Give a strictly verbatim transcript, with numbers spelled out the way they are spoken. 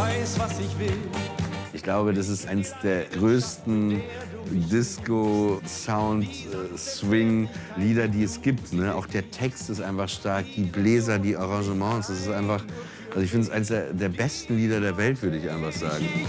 weiß, was ich will. Ich glaube, das ist eines der größten Disco-Sound-Swing-Lieder, die es gibt. Ne? Auch der Text ist einfach stark, die Bläser, die Arrangements. Das ist einfach, also ich finde es eines der, der besten Lieder der Welt, würde ich einfach sagen.